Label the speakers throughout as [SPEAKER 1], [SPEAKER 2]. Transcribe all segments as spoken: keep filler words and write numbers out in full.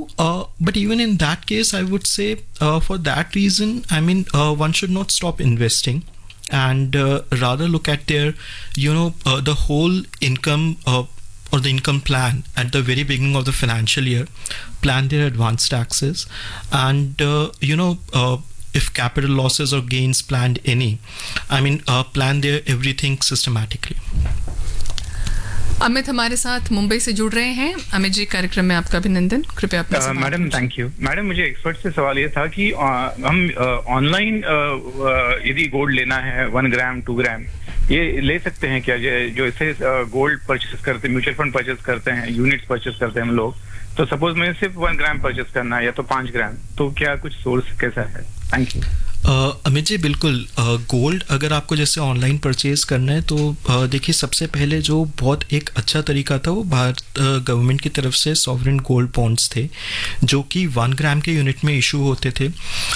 [SPEAKER 1] uh, but even in that case, I would say uh, for that reason, I mean, uh, one should not stop investing and uh, rather look at their, you know, uh, the whole income uh, or the income plan at the very beginning of the financial year, plan their advance taxes, and, uh, you know, uh, if capital losses or gains planned any, I mean, uh, plan their everything systematically.
[SPEAKER 2] Amit हमारे साथ मुंबई से जुड़ रहे हैं। अमित जी, कार्यक्रम में आपका अभिनंदन। कृपया अपना सवाल।
[SPEAKER 3] Madam thank you. मैडम, मुझे एक्सपर्ट से सवाल ये था कि आ, हम ऑनलाइन यदि गोल्ड लेना है वन ग्राम टू ग्राम ये ले सकते हैं क्या? जो इससे गोल्ड परचेस करते, म्यूचुअल फंड परचेस करते हैं, यूनिट्स परचेस करते हैं हम लोग, तो सपोज मैं सिर्फ वन ग्राम परचेस करना है या तो पांच ग्राम, तो क्या कुछ सोर्स कैसा है? Thank you.
[SPEAKER 1] Uh, Amit ji, बिल्कुल। गोल्ड uh, अगर आपको जैसे ऑनलाइन परचेज करना है तो uh, देखिए, सबसे पहले जो बहुत एक अच्छा तरीका था वो भारत गवर्नमेंट की तरफ से सॉवरेन गोल्ड बॉन्ड्स थे जो कि वन ग्राम के यूनिट में इशू होते थे,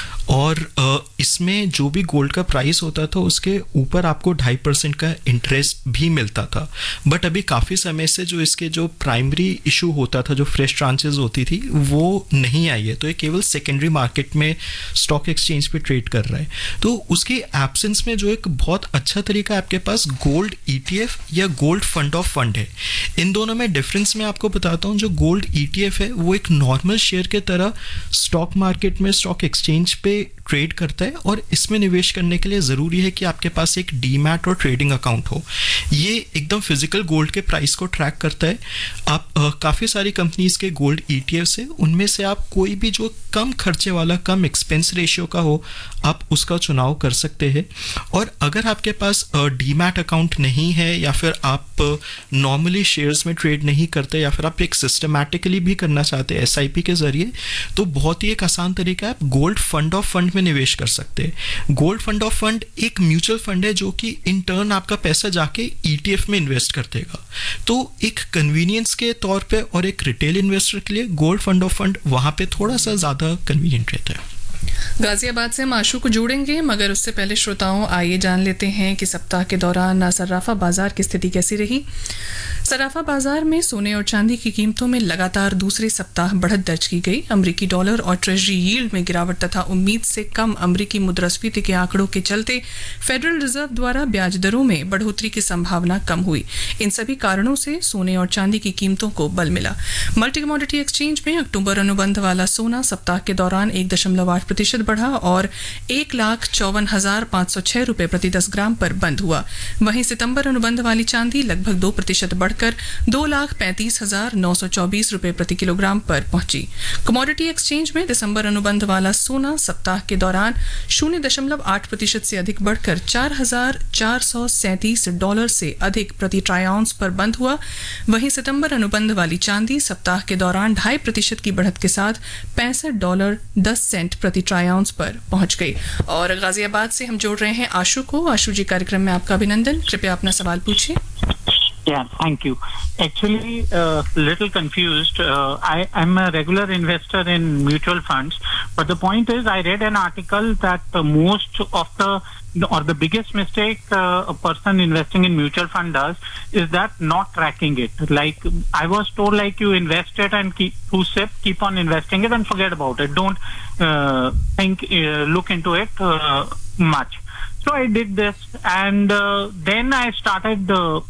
[SPEAKER 1] और uh, इसमें जो भी गोल्ड का प्राइस होता था उसके ऊपर आपको ढाई परसेंट का इंटरेस्ट भी मिलता था। बट अभी काफ़ी समय से जो इसके जो प्राइमरी इशू होता था, जो फ्रेश ट्रांचेस होती थी, वो नहीं आई है, तो ये केवल सेकेंडरी मार्केट में स्टॉक एक्सचेंज पे ट्रेड कर रहा है। तो उसके एब्सेंस में जो एक बहुत अच्छा तरीका है आपके पास, गोल्ड ईटीएफ या गोल्ड फंड ऑफ फंड है। इन दोनों में डिफरेंस मैं आपको बताता हूँ। जो गोल्ड ईटीएफ है वो एक नॉर्मल शेयर के तरह स्टॉक मार्केट में, स्टॉक एक्सचेंज पे ट्रेड करता है, और इसमें निवेश करने के लिए ज़रूरी है कि आपके पास एक डीमैट और ट्रेडिंग अकाउंट हो। ये एकदम फिजिकल गोल्ड के प्राइस को ट्रैक करता है। आप काफ़ी सारी कंपनीज के गोल्ड ईटीएफ है, उनमें से आप कोई भी जो कम खर्चे वाला, कम एक्सपेंस रेशियो का हो, आप उसका चुनाव कर सकते हैं। और अगर आपके पास डीमैट अकाउंट नहीं है, या फिर आप नॉर्मली शेयर्स में ट्रेड नहीं करते, या फिर आप एक सिस्टमैटिकली भी करना चाहते हैं एसआईपी के जरिए, तो बहुत ही एक आसान तरीका है, आप गोल्ड फंड ऑफ फंड में निवेश कर सकते हैं। गोल्ड फंड ऑफ फंड एक म्यूचुअल फंड है जो कि इन टर्न आपका पैसा जाके ईटीएफ में इन्वेस्ट कर देगा। तो एक कन्वीनियंस के तौर पे और एक रिटेल इन्वेस्टर के लिए गोल्ड फंड ऑफ फंड वहां पे थोड़ा सा ज्यादा कन्वीनियंट रहता है।
[SPEAKER 2] गाजियाबाद से हम आशु को जोड़ेंगे, मगर उससे पहले श्रोताओं आइए जान लेते हैं कि सप्ताह के दौरान सर्राफा बाजार की स्थिति कैसी रही। सर्राफा बाजार में सोने और चांदी की कीमतों में लगातार दूसरे सप्ताह बढ़त दर्ज की गई। अमेरिकी डॉलर और ट्रेजरी यील्ड में गिरावट तथा उम्मीद से कम अमेरिकी मुद्रास्फीति के आंकड़ों के चलते फेडरल रिजर्व द्वारा ब्याज दरों में बढ़ोतरी की संभावना कम हुई। इन सभी कारणों से सोने और चांदी की कीमतों को बल मिला। मल्टी कमोडिटी एक्सचेंज में अक्टूबर अनुबंध वाला सोना सप्ताह के दौरान एक दशमलव आठ प्रतिशत बढ़ा और एक लाख चौवन हजार पांच सौ छह रुपए प्रति दस ग्राम पर बंद हुआ। वहीं सितंबर अनुबंध वाली चांदी लगभग दो प्रतिशत बढ़कर दो लाख पैंतीस हजार नौ सौ चौबीस रुपए प्रति किलोग्राम पर पहुंची। कमोडिटी एक्सचेंज में दिसंबर अनुबंध वाला सोना सप्ताह के दौरान शून्य दशमलव आठ प्रतिशत से अधिक बढ़कर चार हजार चार सौ सैंतीस डॉलर से अधिक प्रति ट्राई आउंस पर बंद हुआ। वहीं सितंबर अनुबंध वाली चांदी सप्ताह के दौरान ढाई प्रतिशत की बढ़त के साथ पैंसठ डॉलर दस सेंट प्रति ट्राई आउंस पर पहुंच गई। और गाजियाबाद से हम जोड़ रहे हैं आशु को। आशु जी, कार्यक्रम में आपका अभिनंदन। कृपया अपना सवाल पूछिए।
[SPEAKER 4] Yeah, thank you. Actually, a uh, little confused. Uh, I am a regular investor in mutual funds, but the point is, I read an article that uh, most of the or the biggest mistake uh, a person investing in mutual fund does is that not tracking it. Like I was told, like you invest it and keep to sip, keep on investing it and forget about it. Don't uh, think, uh, look into it uh, much. So I did this, and uh, then I started, uh,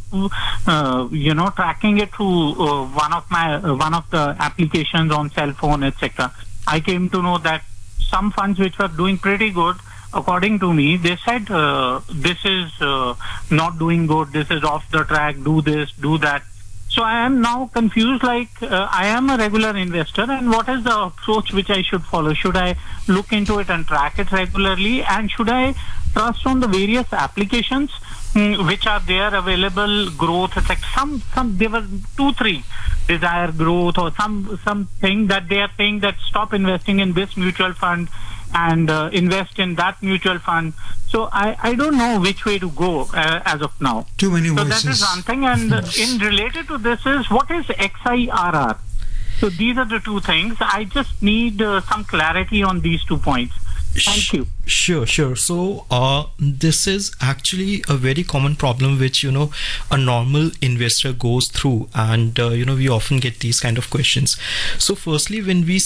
[SPEAKER 4] uh, you know, tracking it through uh, one of my uh, one of the applications on cell phone, et cetera. I came to know that some funds which were doing pretty good, according to me, they said uh, this is uh, not doing good. This is off the track. Do this, do that. So I am now confused, like uh, I am a regular investor, and what is the approach which I should follow? Should I look into it and track it regularly, and should I trust on the various applications mm, which are there available? Growth, it's like some some there were two three Desire Growth or some something that they are saying that stop investing in this mutual fund and uh, invest in that mutual fund. So I, I don't know which way to go uh, as of now.
[SPEAKER 5] Too many
[SPEAKER 4] so
[SPEAKER 5] voices.
[SPEAKER 4] That is one thing. And uh, in related to this is, what is X I R R? So these are the two things. I just need uh, some clarity on these two points. Thank you.
[SPEAKER 1] Sure, sure. So, uh, this is actually a very common problem which, you know, a normal investor goes through, and, uh, you know, we often get these kind of questions. So, firstly, when we